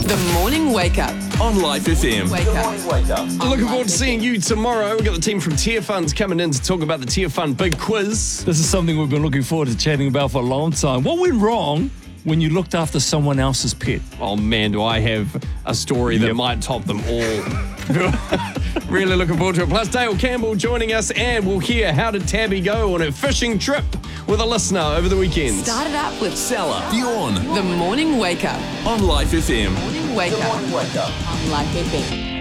The Morning Wake Up. On Life FM. Wake up. Looking forward to seeing you tomorrow. We've got the team from Tier Funds coming in to talk about the Tier Fund Big Quiz. This is something we've been looking forward to chatting about for a long time. What went wrong when you looked after someone else's pet? Oh man, do I have a story that might top them all. Really looking forward to it. Plus Dale Campbell joining us, and we'll hear how did Tabby go on a fishing trip with a listener over the weekend. Started up with Salah. Bjorn. The Morning Wake Up. On Life FM. Morning Wake Up. On Life FM.